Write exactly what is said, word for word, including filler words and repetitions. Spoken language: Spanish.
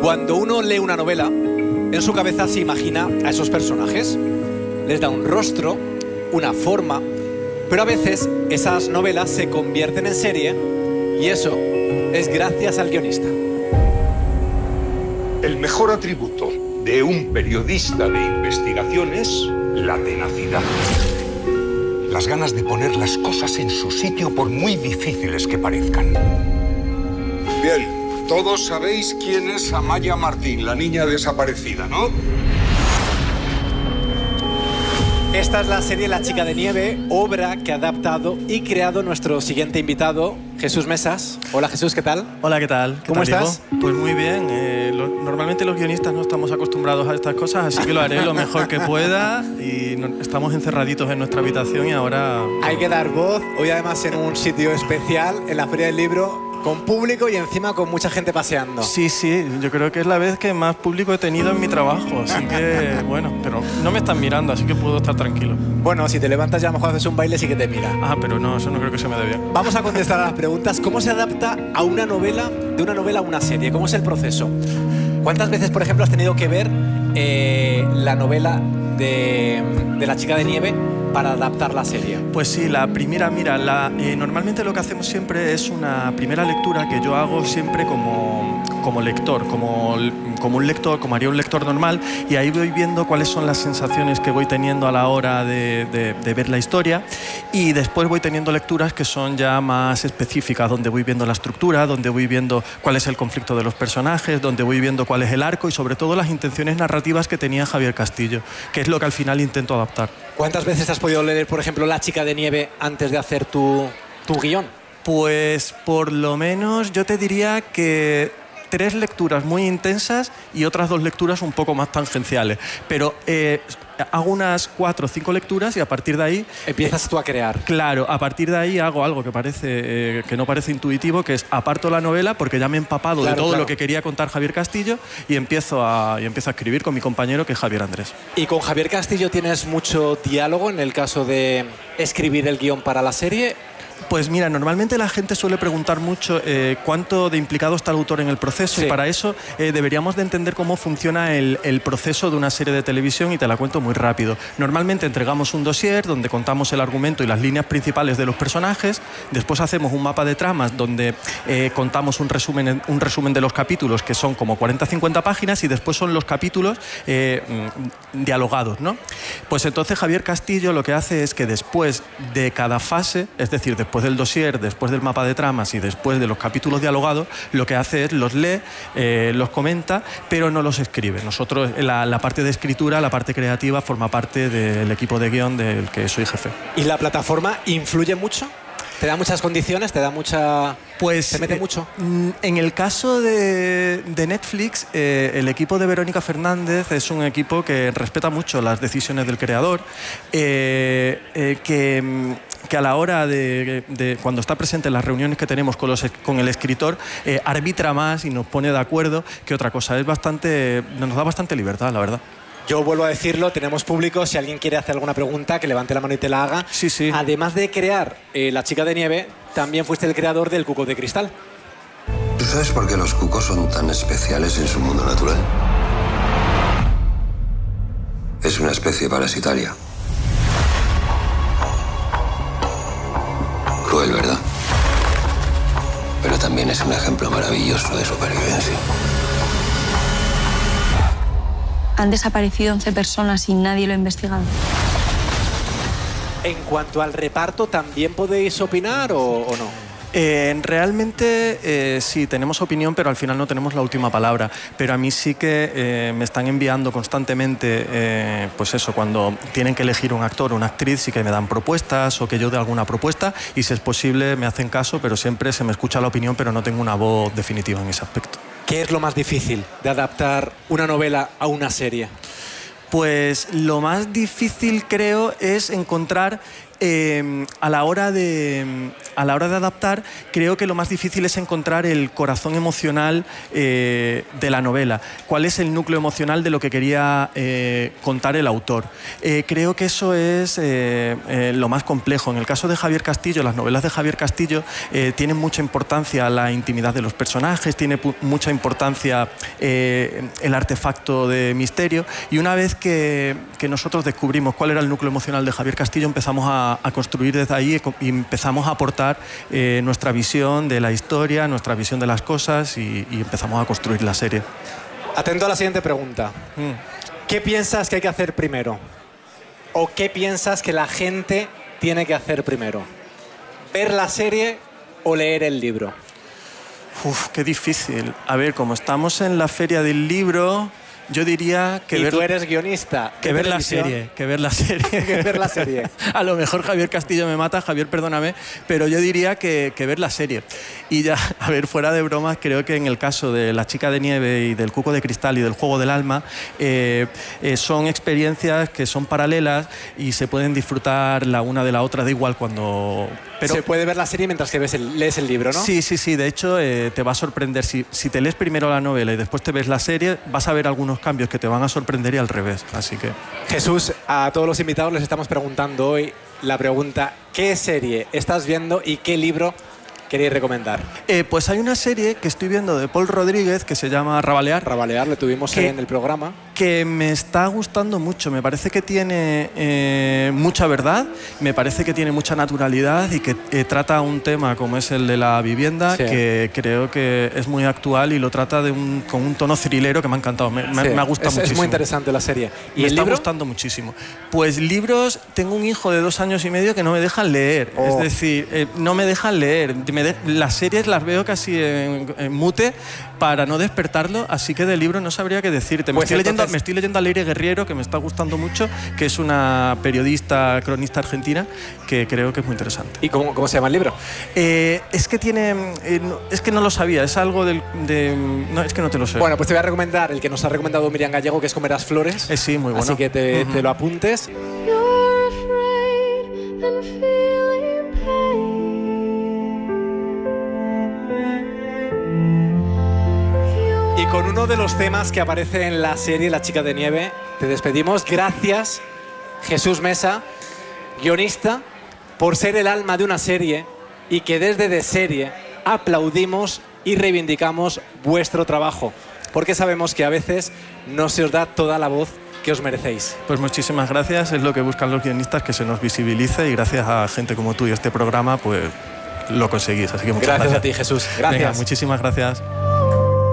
Cuando uno lee una novela, en su cabeza se imagina a esos personajes. Les da un rostro, una forma, pero a veces esas novelas se convierten en serie y eso es gracias al guionista. El mejor atributo de un periodista de investigación es la tenacidad. Las ganas de poner las cosas en su sitio por muy difíciles que parezcan. Bien. Todos sabéis quién es Amaya Martín, la niña desaparecida, ¿no? Esta es la serie La chica de nieve, obra que ha adaptado y creado nuestro siguiente invitado, Jesús Mesas. Hola Jesús, ¿qué tal? Hola, ¿qué tal? ¿Qué ¿Cómo tal, estás? Diego? Pues muy bien. Eh, lo, normalmente los guionistas no estamos acostumbrados a estas cosas, así que lo haré lo mejor que pueda. Y no, estamos encerraditos en nuestra habitación y ahora... Hay que dar voz, hoy además en un sitio especial, en la Feria del Libro, con público y encima con mucha gente paseando. Sí, sí, yo creo que es la vez que más público he tenido en mi trabajo, así que, bueno, pero no me están mirando, así que puedo estar tranquilo. Bueno, si te levantas ya a lo mejor haces un baile, sí que te mira. Ah, pero no, eso no creo que se me dé bien. Vamos a contestar a las preguntas. ¿Cómo se adapta a una novela, de una novela a una serie? ¿Cómo es el proceso? ¿Cuántas veces, por ejemplo, has tenido que ver eh, la novela de, de La chica de nieve para adaptar la serie? Pues sí, la primera, mira, la, eh, normalmente lo que hacemos siempre es una primera lectura que yo hago siempre como, como lector, como, como un lector, como haría un lector normal, y ahí voy viendo cuáles son las sensaciones que voy teniendo a la hora de, de, de ver la historia, y después voy teniendo lecturas que son ya más específicas, donde voy viendo la estructura, donde voy viendo cuál es el conflicto de los personajes, donde voy viendo cuál es el arco y sobre todo las intenciones narrativas que tenía Javier Castillo, que es lo que al final intento adaptar. ¿Cuántas veces has podido leer, por ejemplo, La chica de nieve antes de hacer tu, tu guión? Pues por lo menos yo te diría que tres lecturas muy intensas y otras dos lecturas un poco más tangenciales. Pero eh, hago unas cuatro o cinco lecturas y a partir de ahí... Empiezas eh, tú a crear. Claro, a partir de ahí hago algo que, parece, eh, que no parece intuitivo, que es aparto la novela porque ya me he empapado claro, de todo claro. lo que quería contar Javier Castillo y empiezo, a, y empiezo a escribir con mi compañero, que es Javier Andrés. ¿Y con Javier Castillo tienes mucho diálogo en el caso de escribir el guión para la serie? Pues mira, normalmente la gente suele preguntar mucho eh, cuánto de implicado está el autor en el proceso, sí. Y para eso eh, deberíamos de entender cómo funciona el, el proceso de una serie de televisión y te la cuento muy rápido. Normalmente entregamos un dossier donde contamos el argumento y las líneas principales de los personajes, después hacemos un mapa de tramas donde eh, contamos un resumen, un resumen de los capítulos que son como cuarenta a cincuenta páginas y después son los capítulos eh, dialogados, ¿no? Pues entonces Javier Castillo lo que hace es que después de cada fase, es decir, después del dossier, después del mapa de tramas y después de los capítulos dialogados, lo que hace es los lee, eh, los comenta, pero no los escribe. Nosotros, la, la parte de escritura, la parte creativa, forma parte del equipo de guión del que soy jefe. ¿Y la plataforma influye mucho? ¿Te da muchas condiciones? ¿Te da mucha...? Pues, ¿Te mete eh, mucho? En el caso de, de Netflix, eh, el equipo de Verónica Fernández es un equipo que respeta mucho las decisiones del creador, eh, eh, que, que a la hora de, de, cuando está presente en las reuniones que tenemos con, los, con el escritor, eh, arbitra más y nos pone de acuerdo que otra cosa. Es bastante, nos da bastante libertad, la verdad. Yo vuelvo a decirlo, tenemos público, si alguien quiere hacer alguna pregunta, que levante la mano y te la haga. Sí, sí. Además de crear eh, La chica de nieve, también fuiste el creador del Cuco de Cristal. ¿Tú sabes por qué los cucos son tan especiales en su mundo natural? Es una especie parasitaria. Cruel, ¿verdad? Pero también es un ejemplo maravilloso de supervivencia. Han desaparecido once personas y nadie lo ha investigado. En cuanto al reparto, ¿también podéis opinar o, o no? Eh, realmente eh, sí, tenemos opinión, pero al final no tenemos la última palabra. Pero a mí sí que eh, me están enviando constantemente, eh, pues eso, cuando tienen que elegir un actor o una actriz, sí que me dan propuestas o que yo dé alguna propuesta y si es posible me hacen caso, pero siempre se me escucha la opinión, pero no tengo una voz definitiva en ese aspecto. ¿Qué es lo más difícil de adaptar una novela a una serie? Pues lo más difícil creo es encontrar eh, a la hora de, a la hora de adaptar, creo que lo más difícil es encontrar el corazón emocional eh, de la novela. ¿Cuál es el núcleo emocional de lo que quería eh, contar el autor? Eh, creo que eso es eh, eh, lo más complejo. En el caso de Javier Castillo, las novelas de Javier Castillo eh, tienen mucha importancia la intimidad de los personajes, tiene mucha importancia eh, el artefacto de misterio, y una vez que, que nosotros descubrimos cuál era el núcleo emocional de Javier Castillo, empezamos a, a construir desde ahí y empezamos a aportar eh, nuestra visión de la historia, nuestra visión de las cosas, y, y empezamos a construir la serie. Atento a la siguiente pregunta. Mm. ¿Qué piensas que hay que hacer primero? ¿O qué piensas que la gente tiene que hacer primero? ¿Ver la serie o leer el libro? Uf, qué difícil. A ver, como estamos en la feria del libro, yo diría que y ver... tú eres guionista. Que ver la serie, que ver la serie. que ver la serie. A lo mejor Javier Castillo me mata, Javier, perdóname, pero yo diría que, que ver la serie. Y ya, a ver, fuera de bromas, creo que en el caso de La chica de nieve y del Cuco de cristal y del Juego del alma, eh, eh, son experiencias que son paralelas y se pueden disfrutar la una de la otra, da igual cuando... Pero... Se puede ver la serie mientras que ves el, lees el libro, ¿no? Sí, sí, sí. De hecho, eh, te va a sorprender. Si, si te lees primero la novela y después te ves la serie, vas a ver algunos cambios que te van a sorprender y al revés. Así que... Jesús, a todos los invitados les estamos preguntando hoy la pregunta: ¿qué serie estás viendo y qué libro queréis recomendar? Eh, pues hay una serie que estoy viendo de Paul Rodríguez que se llama Rabalear. Rabalear, le tuvimos que, en el programa. Que me está gustando mucho. Me parece que tiene eh, mucha verdad, me parece que tiene mucha naturalidad y que eh, trata un tema como es el de la vivienda, sí. que creo que es muy actual y lo trata de un, con un tono thrillero que me ha encantado. Me, sí. me, me ha gustado es, muchísimo. Es muy interesante la serie. ¿Y me está libro? gustando muchísimo. Pues libros, tengo un hijo de dos años y medio que no me dejan leer. Oh. Es decir, eh, no me dejan leer. Me de, las series las veo casi en, en mute para no despertarlo, así que de libro no sabría qué decirte. Me, pues estoy, entonces... leyendo, me estoy leyendo a Leire Guerriero, que me está gustando mucho, que es una periodista, cronista argentina, que creo que es muy interesante. ¿Y cómo, cómo se llama el libro? Eh, es que tiene... Eh, no, es que no lo sabía, es algo del, de... No, es que no te lo sé. Bueno, pues te voy a recomendar el que nos ha recomendado Miriam Gallego, que es Comerás Flores. Eh, sí, muy bueno. Así que te, uh-huh. te lo apuntes. Y con uno de los temas que aparece en la serie La chica de nieve, te despedimos. Gracias, Jesús Mesa, guionista, por ser el alma de una serie y que desde De Serie aplaudimos y reivindicamos vuestro trabajo, porque sabemos que a veces no se os da toda la voz que os merecéis. Pues muchísimas gracias, es lo que buscan los guionistas, que se nos visibilice, y gracias a gente como tú y este programa, pues lo conseguís. Así que muchas gracias. Gracias a ti, Jesús. Gracias. Venga, muchísimas gracias.